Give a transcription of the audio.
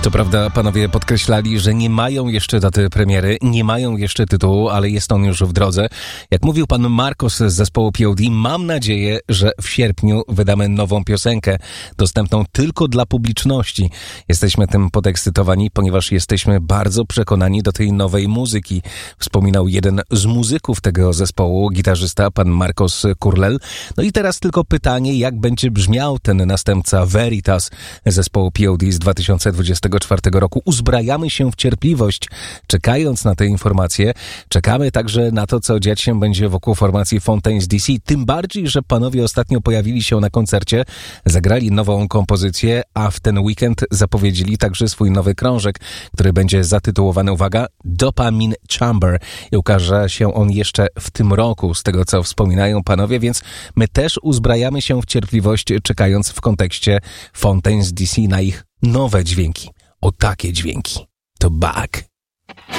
Co prawda panowie podkreślali, że nie mają jeszcze daty premiery, nie mają jeszcze tytułu, ale jest on już w drodze. Jak mówił pan Marcos z zespołu POD, mam nadzieję, że w sierpniu wydamy nową piosenkę, dostępną tylko dla publiczności. Jesteśmy tym podekscytowani, ponieważ jesteśmy bardzo przekonani do tej nowej muzyki. Wspominał jeden z muzyków tego zespołu, gitarzysta pan Marcos Curlel. No i teraz tylko pytanie, jak będzie brzmiał ten następca Veritas zespołu POD z 2024 roku. Uzbrajamy się w cierpliwość, czekając na te informacje. Czekamy także na to, co dziać się będzie wokół formacji Fontaines DC. Tym bardziej, że panowie ostatnio pojawili się na koncercie, zagrali nową kompozycję, a w ten weekend zapowiedzieli także swój nowy krążek, który będzie zatytułowany, uwaga, Dopamine Chamber. I ukaże się on jeszcze w tym roku, z tego co wspominają panowie, więc my też uzbrajamy się w cierpliwość, czekając w kontekście Fontaines DC na ich nowe dźwięki. O takie dźwięki. To back.